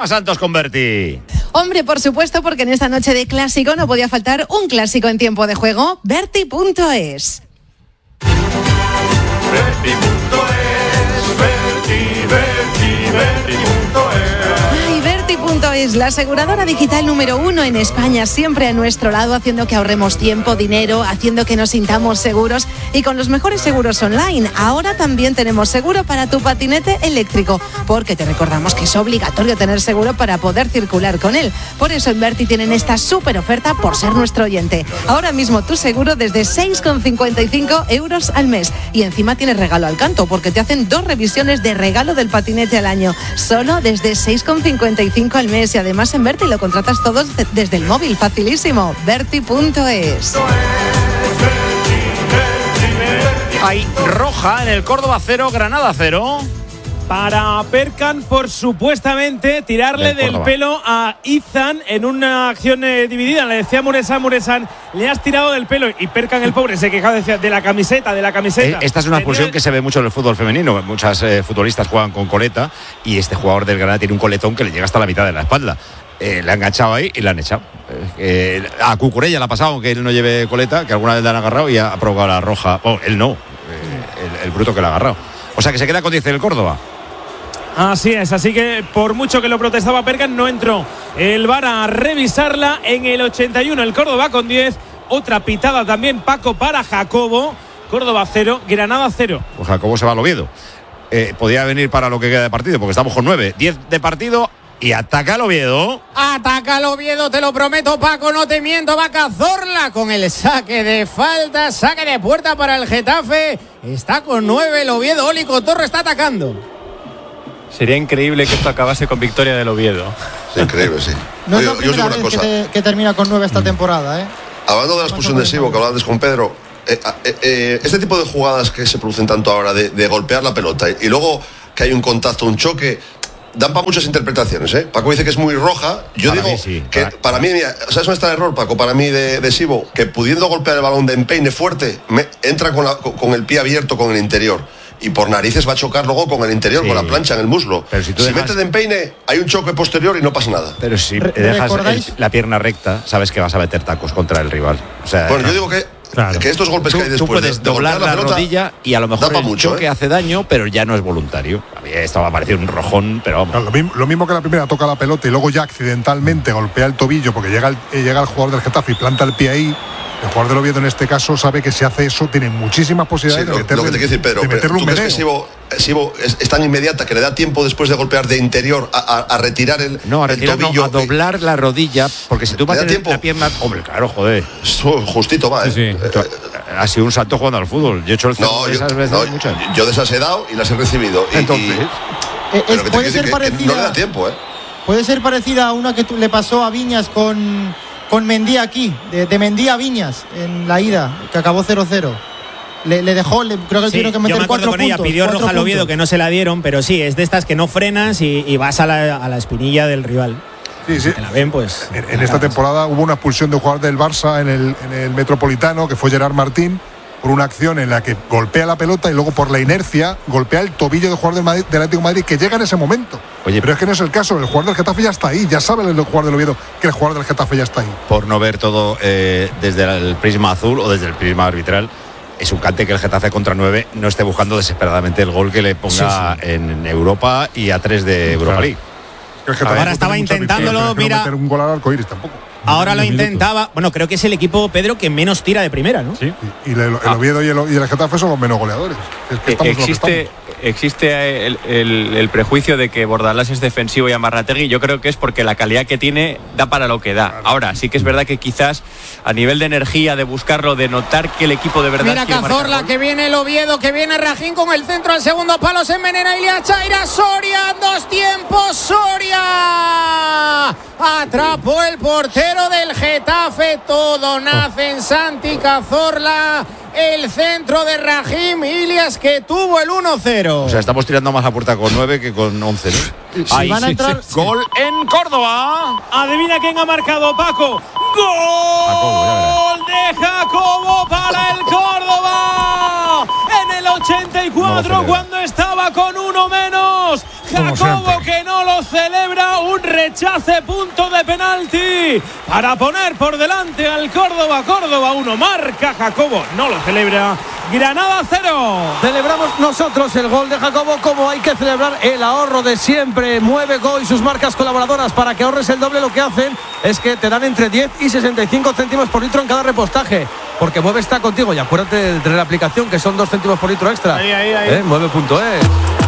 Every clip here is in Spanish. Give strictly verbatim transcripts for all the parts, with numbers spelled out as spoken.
Gemma Santos con Berti. Hombre, por supuesto, porque en esta noche de clásico no podía faltar un clásico en tiempo de juego. Berti punto es. Berti punto es, Berti, Berti, Berti punto es. Ay, Berti punto es, la aseguradora digital número uno en España, siempre a nuestro lado, haciendo que ahorremos tiempo, dinero, haciendo que nos sintamos seguros y con los mejores seguros online. Ahora también tenemos seguro para tu patinete eléctrico, porque te recordamos que es obligatorio tener seguro para poder circular con él. Por eso en Berti tienen esta súper oferta por ser nuestro oyente. Ahora mismo tu seguro desde seis con cincuenta y cinco euros al mes. Y encima tienes regalo al canto, porque te hacen dos revisiones de regalo del patinete al año. Solo desde seis con cincuenta y cinco al mes. Y además en Berti lo contratas todo desde el móvil. Facilísimo. Berti punto es. Hay roja en el Córdoba cero, Granada cero. Para Perkan por supuestamente tirarle del, del pelo a Izan en una acción eh, dividida. Le decía Muresan, Muresan, le has tirado del pelo. Y Perkan, el pobre, se quejaba, decía, de la camiseta, de la camiseta. Esta es una expulsión que se ve mucho en el fútbol femenino. Muchas eh, futbolistas juegan con coleta y este jugador del Granada tiene un coletón que le llega hasta la mitad de la espalda. Eh, le han enganchado ahí y le han echado. Eh, eh, a Cucurella le ha pasado, aunque él no lleve coleta, que alguna vez le han agarrado y ha provocado la roja. Oh, él no, eh, el, el bruto que le ha agarrado. O sea que se queda con diez el Córdoba. Así es, así que por mucho que lo protestaba Perkan, no entró el V A R a revisarla en el ochenta y uno. El Córdoba con diez, otra pitada también, Paco, para Jacobo. Córdoba cero, Granada cero. Pues Jacobo se va al Oviedo. Eh, podía venir para lo que queda de partido, porque estamos con nueve. diez de partido y ataca al Oviedo. Ataca al Oviedo, te lo prometo, Paco, no te miento. Va Cazorla con el saque de falta, saque de puerta para el Getafe. Está con nueve el Oviedo, Oli Cotorro está atacando. Sería increíble que esto acabase con victoria del Oviedo. Sí, increíble, sí. No Oye, es la primera yo os digo una vez cosa. que, te, que termina con nueve esta temporada, ¿eh? Hablando de la expulsión de Sibo, que hablabas con Pedro, eh, eh, eh, este tipo de jugadas que se producen tanto ahora, de, de golpear la pelota y, y luego que hay un contacto, un choque, dan para muchas interpretaciones, ¿eh? Paco dice que es muy roja. Yo para digo mí sí, que para, para mí, mira, ¿sabes dónde está el error, Paco? Para mí de, de Sibo, que pudiendo golpear el balón de empeine fuerte, me, entra con, la, con, con el pie abierto con el interior. Y por narices va a chocar luego con el interior, sí, con la plancha en el muslo. Pero si tú si dejas... metes de empeine, hay un choque posterior y no pasa nada. Pero si dejas el, la pierna recta, sabes que vas a meter tacos contra el rival. O sea, bueno, yo digo que, claro, que estos golpes tú, que hay después tú puedes de, de doblar la, la pelota, rodilla y a lo mejor el mucho, choque ¿eh? hace daño, pero ya no es voluntario. A mí esto va a parecer un rojón, pero vamos. Claro, lo, mismo, lo mismo que la primera toca la pelota y luego ya accidentalmente golpea el tobillo porque llega el, eh, llega el jugador del Getafe y planta el pie ahí. El jugador del Oviedo en este caso sabe que si hace eso tiene muchísimas posibilidades sí, lo, de meterle, lo que te quiero decir, Pedro, de meterle pero, un ¿tú crees meneo. que Sibo, Sibo es, es tan inmediata que le da tiempo después de golpear de interior a, a, a retirar el, no, a retirar, el tobillo? No, a doblar la rodilla, porque si tú vas a tener tiempo? la pierna, hombre, claro, joder. Justito va, ¿eh? Sí, sí. Eh, ha sido un salto jugando al fútbol. Yo he hecho el no, esas yo, veces no, muchas. Yo de esas he dado y las he recibido. Y, Entonces, y, eh, es, puede ser que, parecida. Que no le da tiempo, ¿eh? Puede ser parecida a una que le pasó a Viñas con. Con Mendy aquí, de, de Mendy a Viñas en la ida, que acabó cero cero. Le, le dejó, le, creo que sí, tuvieron que meter yo me cuatro con puntos. Ella pidió roja al Oviedo que no se la dieron, pero sí, es de estas que no frenas y, y vas a la, a la espinilla del rival. Sí, sí. Si te la ven, pues. En, en esta temporada hubo una expulsión de un jugador del Barça en el, en el Metropolitano, que fue Gerard Martín, por una acción en la que golpea la pelota y luego por la inercia golpea el tobillo del jugador del, Madrid, del Atlético de Madrid, que llega en ese momento. Oye, pero es que no es el caso, el jugador del Getafe ya está ahí, ya sabe el jugador del Oviedo que el jugador del Getafe ya está ahí. Por no ver todo eh, desde el prisma azul o desde el prisma arbitral, es un cante que el Getafe contra nueve no esté buscando desesperadamente el gol que le ponga sí, sí. en Europa y a tres de Europa League. Claro. Ahora estaba intentándolo, mira. No meter un gol al arcoíris tampoco. Ahora lo intentaba. Bueno, creo que es el equipo, Pedro, que menos tira de primera, ¿no? Sí. Y, y el, el Oviedo y el, y el Getafe son los menos goleadores. Es que estamos existe existe el, el, el prejuicio de que Bordalás es defensivo y Amarrategui. Yo creo que es porque la calidad que tiene da para lo que da. Claro. Ahora, sí que es verdad que quizás a nivel de energía, de buscarlo, de notar que el equipo de verdad. Mira Cazorla, que viene el Oviedo, que viene Rajín con el centro al segundo palo. Se envenena Ilia Chaira. Soria, dos tiempos. Soria. Atrapó el portero del Getafe. Todo nace en Santi Cazorla. El centro de Raheem Ilias, que tuvo el uno cero. O sea, estamos tirando más la puerta con nueve que con once, ¿no? Si Ahí, van a entrar, sí, sí. Gol en Córdoba. Adivina quién ha marcado, Paco. ¡Gol Jacobo, de Jacobo para el Córdoba! En el ochenta y cuatro, cuando estaba con uno menos. Jacobo, que no lo celebra, un rechace, punto de penalti para poner por delante al Córdoba. Córdoba uno, marca Jacobo, no lo celebra. Granada cero. Celebramos nosotros el gol de Jacobo como hay que celebrar el ahorro de siempre. Mueve Go y sus marcas colaboradoras para que ahorres el doble. Lo que hacen es que te dan entre diez y sesenta y cinco céntimos por litro en cada repostaje, porque Mueve está contigo. Y acuérdate de la aplicación, que son dos céntimos por litro extra. Ahí, ahí, ahí. ¿Eh? Mueve punto es.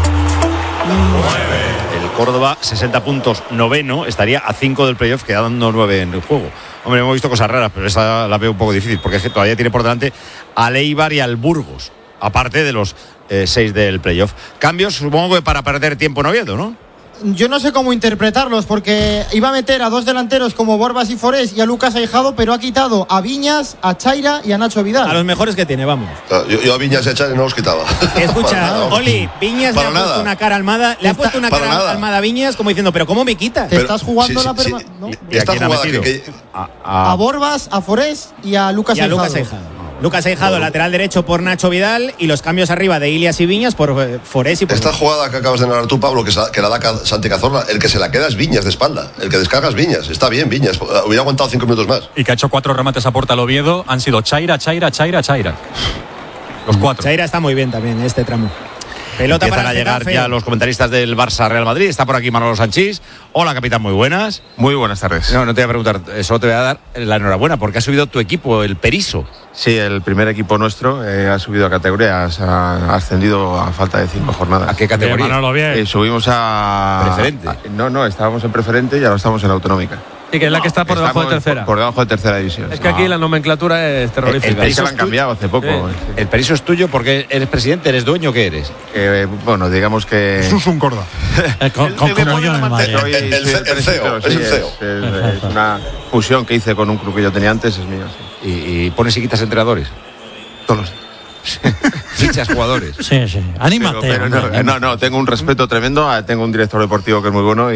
El Córdoba, sesenta puntos, noveno, estaría a cinco del playoff, quedando nueve en el juego. Hombre, hemos visto cosas raras, pero esa la veo un poco difícil, porque es que todavía tiene por delante al Eibar y al Burgos, aparte de los eh, seis del playoff. Cambios, supongo que para perder tiempo en Oviedo, ¿no? Yo no sé cómo interpretarlos, porque iba a meter a dos delanteros como Borbas y Forés y a Lucas Aijado, pero ha quitado a Viñas, a Chaira y a Nacho Vidal. A los mejores que tiene, vamos. Yo, yo a Viñas y a Chaira no los quitaba. Escucha, Oli, Viñas le ha nada. puesto una cara a Almada, le ha puesto una para cara nada. a Almada a Viñas como diciendo, pero ¿cómo me quitas? Te estás jugando sí, la sí, perma... sí. ¿no? ¿Y a Esta quién ha jugada metido? que, que A, A a- Borbas, a Forés y a Lucas Y a Aijado. Lucas Aijado. Lucas Aijado, lateral derecho por Nacho Vidal, y los cambios arriba de Ilias y Viñas por eh, Forés y por... esta jugada que acabas de narrar tú, Pablo, que, sa- que la da Ca- Santi Cazorla, el que se la queda es Viñas de espalda. El que descarga es Viñas. Está bien, Viñas. Hubiera aguantado cinco minutos más. Y que ha hecho cuatro remates a puerta al Oviedo. Han sido Chaira, Chaira, Chaira, Chaira. Los cuatro. Chaira está muy bien también este tramo. Pelota Empiezan para a el llegar Getafe. ya los comentaristas del Barça Real Madrid. Está por aquí Manolo Sanchís. Hola, capitán, muy buenas. Muy buenas tardes. No, no te voy a preguntar, eh, solo te voy a dar la enhorabuena porque ha subido tu equipo, el Periso. Sí, el primer equipo nuestro eh, ha subido a categorías, ha, ha ascendido a falta de cinco jornadas. ¿A qué categoría? Bien, Manolo, bien. Eh, subimos a... Preferente. a- no, no, estábamos en preferente y ahora estamos en autonómica. Y que es la que está por debajo de Estamos tercera. Por, por debajo de tercera división. Es que aquí la nomenclatura es terrorífica. El- el Es Periso que la han cambiado hace poco. Sí. Sí. El Periso es tuyo porque eres presidente, eres dueño, ¿qué eres? Eh, bueno, digamos que... Susun Corda. Eh, con- con- como yo en el Madrid. Soy- El- el soy C- el C E O, presidente, es el sí, C E O. Es, es- es una fusión que hice con un club que yo tenía antes, es mío, sí. Y, y pones y quitas entrenadores. Todos los días. Fichas jugadores. Sí, sí. Anímate. Pero, pero hombre, no, anímate. no, no, tengo un respeto tremendo. Tengo un director deportivo que es muy bueno.